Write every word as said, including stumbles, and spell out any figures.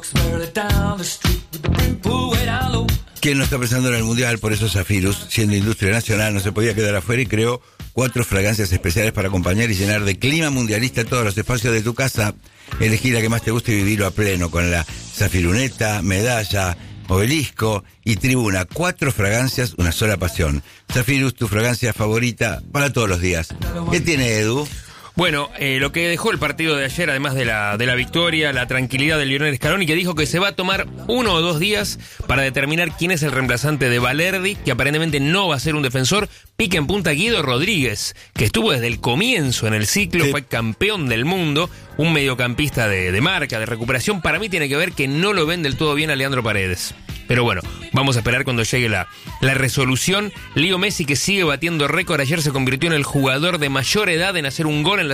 ¿Quién no está pensando en el Mundial? Por eso Zafirus, siendo industria nacional, no se podía quedar afuera y creó cuatro fragancias especiales para acompañar y llenar de clima mundialista todos los espacios de tu casa. Elegí la que más te guste y vivirlo a pleno con la Zafiruneta, Medalla, Obelisco y Tribuna. Cuatro fragancias, una sola pasión. Zafirus, tu fragancia favorita para todos los días. ¿Qué tiene, Edu? Bueno, eh, lo que dejó el partido de ayer, además de la, de la victoria, la tranquilidad de Lionel Scaloni, que dijo que se va a tomar uno o dos días para determinar quién es el reemplazante de Valerdi, que aparentemente no va a ser un defensor. Pica en punta Guido Rodríguez, que estuvo desde el comienzo en el ciclo, sí. Fue campeón del mundo, un mediocampista de, de marca, de recuperación. Para mí tiene que ver que no lo ven del todo bien a Leandro Paredes. Pero bueno, vamos a esperar cuando llegue la, la resolución. Leo Messi, que sigue batiendo récord, ayer se convirtió en el jugador de mayor edad en hacer un gol en la